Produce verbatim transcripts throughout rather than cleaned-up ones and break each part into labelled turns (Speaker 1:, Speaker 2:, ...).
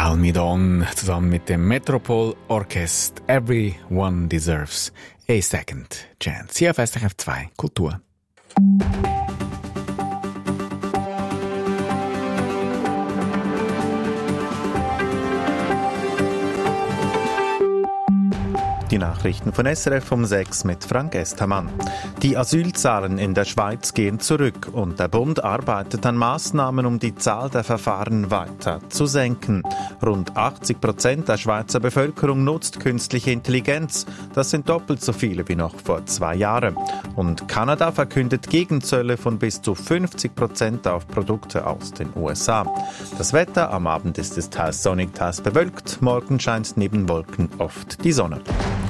Speaker 1: Almidon zusammen mit dem Metropol Orchest Everyone Deserves a Second Chance. Hier auf S R F zwei Kultur.
Speaker 2: Die Nachrichten von S R F um sechs mit Frank Estermann. Die Asylzahlen in der Schweiz gehen zurück und der Bund arbeitet an Maßnahmen, um die Zahl der Verfahren weiter zu senken. Rund achtzig Prozent der Schweizer Bevölkerung nutzt künstliche Intelligenz. Das sind doppelt so viele wie noch vor zwei Jahren. Und Kanada verkündet Gegenzölle von bis zu fünfzig Prozent auf Produkte aus den U S A. Das Wetter: am Abend ist es teils sonnig, teils bewölkt. Morgen scheint neben Wolken oft die Sonne.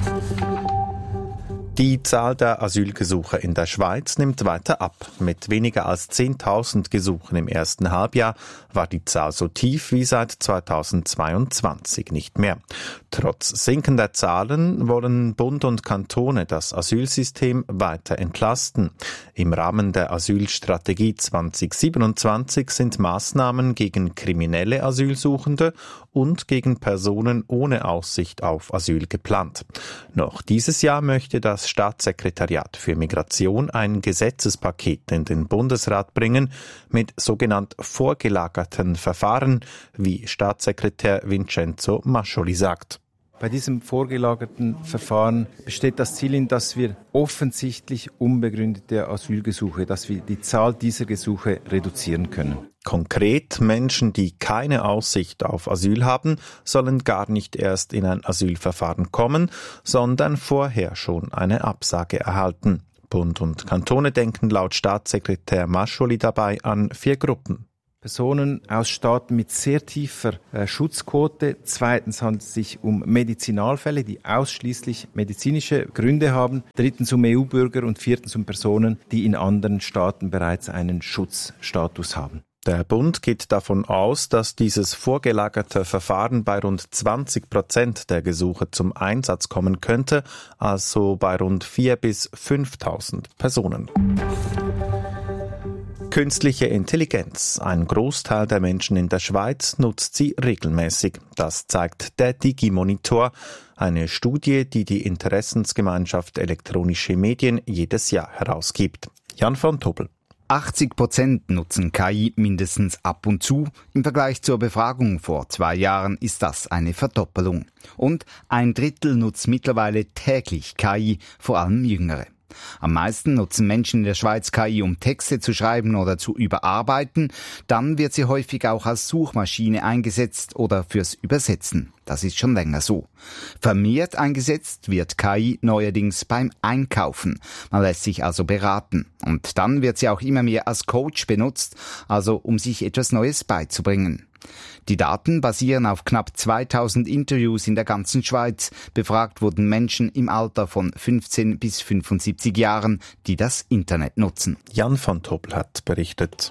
Speaker 2: Die Zahl der Asylgesuche in der Schweiz nimmt weiter ab. Mit weniger als zehntausend Gesuchen im ersten Halbjahr war die Zahl so tief wie seit zweitausendzweiundzwanzig nicht mehr. Trotz sinkender Zahlen wollen Bund und Kantone das Asylsystem weiter entlasten. Im Rahmen der Asylstrategie zwanzig siebenundzwanzig sind Maßnahmen gegen kriminelle Asylsuchende und gegen Personen ohne Aussicht auf Asyl geplant. Noch dieses Jahr möchte das Staatssekretariat für Migration ein Gesetzespaket in den Bundesrat bringen mit sogenannt vorgelagerten Verfahren, wie Staatssekretär Vincenzo Mascioli sagt.
Speaker 3: Bei diesem vorgelagerten Verfahren besteht das Ziel in, dass wir offensichtlich unbegründete Asylgesuche, dass wir die Zahl dieser Gesuche reduzieren können.
Speaker 2: Konkret: Menschen, die keine Aussicht auf Asyl haben, sollen gar nicht erst in ein Asylverfahren kommen, sondern vorher schon eine Absage erhalten. Bund und Kantone denken laut Staatssekretär Mascioli dabei an vier Gruppen.
Speaker 3: Personen aus Staaten mit sehr tiefer äh, Schutzquote. Zweitens handelt es sich um Medizinalfälle, die ausschließlich medizinische Gründe haben. Drittens um E U-Bürger und viertens um Personen, die in anderen Staaten bereits einen Schutzstatus haben.
Speaker 2: Der Bund geht davon aus, dass dieses vorgelagerte Verfahren bei rund zwanzig Prozent der Gesuche zum Einsatz kommen könnte, also bei rund viertausend bis fünftausend Personen. Künstliche Intelligenz. Ein Großteil der Menschen in der Schweiz nutzt sie regelmäßig. Das zeigt der Digimonitor, eine Studie, die die Interessensgemeinschaft Elektronische Medien jedes Jahr herausgibt. Jan von Tobel.
Speaker 4: achtzig Prozent nutzen K I mindestens ab und zu. Im Vergleich zur Befragung vor zwei Jahren ist das eine Verdoppelung. Und ein Drittel nutzt mittlerweile täglich K I, vor allem Jüngere. Am meisten nutzen Menschen in der Schweiz K I, um Texte zu schreiben oder zu überarbeiten. Dann wird sie häufig auch als Suchmaschine eingesetzt oder fürs Übersetzen. Das ist schon länger so. Vermehrt eingesetzt wird K I neuerdings beim Einkaufen. Man lässt sich also beraten. Und dann wird sie auch immer mehr als Coach benutzt, also um sich etwas Neues beizubringen. Die Daten basieren auf knapp zweitausend Interviews in der ganzen Schweiz. Befragt wurden Menschen im Alter von fünfzehn bis fünfundsiebzig Jahren, die das Internet nutzen.
Speaker 2: Jan von Tobel hat berichtet.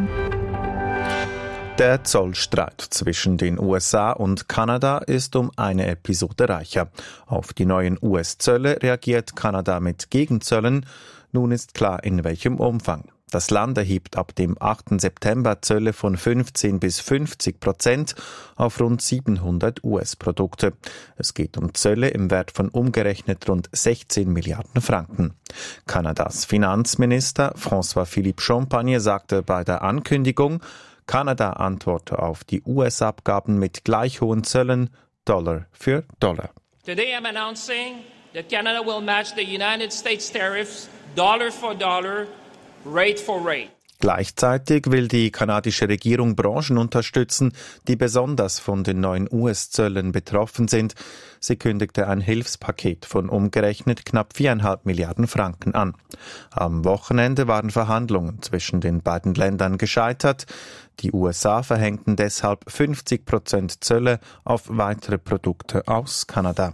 Speaker 2: Der Zollstreit zwischen den U S A und Kanada ist um eine Episode reicher. Auf die neuen U S-Zölle reagiert Kanada mit Gegenzöllen. Nun ist klar, in welchem Umfang. Das Land erhebt ab dem achten September Zölle von fünfzehn bis fünfzig Prozent auf rund siebenhundert U S-Produkte. Es geht um Zölle im Wert von umgerechnet rund sechzehn Milliarden Franken. Kanadas Finanzminister François-Philippe Champagne sagte bei der Ankündigung, Kanada antworte auf die U S-Abgaben mit gleich hohen Zöllen, Dollar für Dollar.
Speaker 5: Today I'm announcing that Canada will match the United States tariffs dollar for dollar, rate for rate.
Speaker 2: Gleichzeitig will die kanadische Regierung Branchen unterstützen, die besonders von den neuen U S-Zöllen betroffen sind. Sie kündigte ein Hilfspaket von umgerechnet knapp viereinhalb Milliarden Franken an. Am Wochenende waren Verhandlungen zwischen den beiden Ländern gescheitert. Die U S A verhängten deshalb fünfzig Prozent Zölle auf weitere Produkte aus Kanada.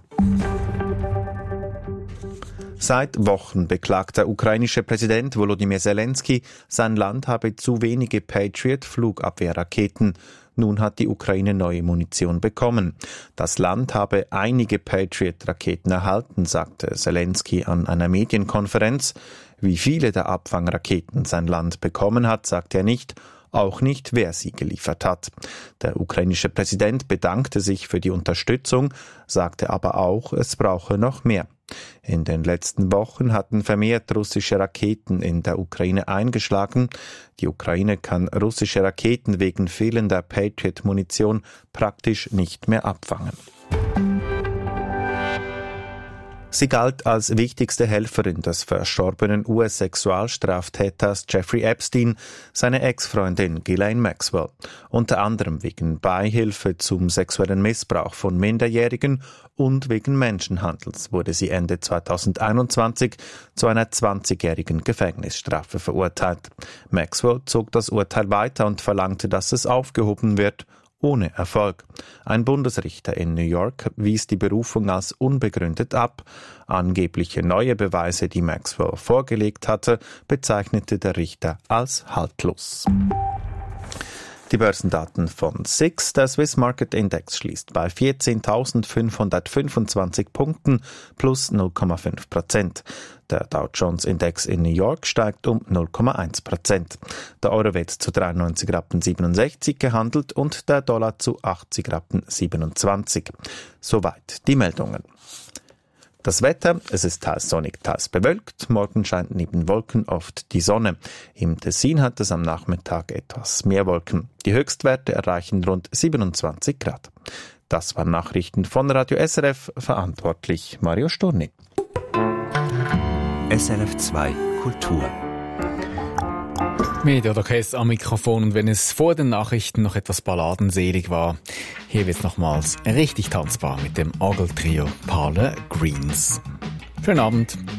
Speaker 2: Seit Wochen beklagt der ukrainische Präsident Volodymyr Zelensky, sein Land habe zu wenige Patriot-Flugabwehrraketen. Nun hat die Ukraine neue Munition bekommen. Das Land habe einige Patriot-Raketen erhalten, sagte Zelensky an einer Medienkonferenz. Wie viele der Abfangraketen sein Land bekommen hat, sagt er nicht. auch nicht, wer sie geliefert hat. Der ukrainische Präsident bedankte sich für die Unterstützung, sagte aber auch, es brauche noch mehr. In den letzten Wochen hatten vermehrt russische Raketen in der Ukraine eingeschlagen. Die Ukraine kann russische Raketen wegen fehlender Patriot-Munition praktisch nicht mehr abfangen. Sie galt als wichtigste Helferin des verstorbenen U S-Sexualstraftäters Jeffrey Epstein, seine Ex-Freundin Ghislaine Maxwell, unter anderem wegen Beihilfe zum sexuellen Missbrauch von Minderjährigen und wegen Menschenhandels wurde sie Ende zweitausendeinundzwanzig zu einer zwanzigjährigen Gefängnisstrafe verurteilt. Maxwell zog das Urteil weiter und verlangte, dass es aufgehoben wird, ohne Erfolg. Ein Bundesrichter in New York wies die Berufung als unbegründet ab. Angebliche neue Beweise, die Maxwell vorgelegt hatte, bezeichnete der Richter als haltlos. Die Börsendaten von S I X. Der Swiss Market Index schließt bei vierzehntausendfünfhundertfünfundzwanzig Punkten plus null Komma fünf Prozent. Der Dow Jones Index in New York steigt um null Komma eins Prozent. Der Euro wird zu dreiundneunzig Rappen siebenundsechzig gehandelt und der Dollar zu achtzig Rappen siebenundzwanzig. Soweit die Meldungen. Das Wetter, es ist teils sonnig, teils bewölkt. Morgen scheint neben Wolken oft die Sonne. Im Tessin hat es am Nachmittag etwas mehr Wolken. Die Höchstwerte erreichen rund siebenundzwanzig Grad. Das waren Nachrichten von Radio S R F, verantwortlich Mario Storni.
Speaker 6: S R F zwei Kultur.
Speaker 1: Mediaorchester am Mikrofon, und wenn es vor den Nachrichten noch etwas balladenselig war, hier wird es nochmals richtig tanzbar mit dem Orgeltrio Parle Greens. Schönen Abend.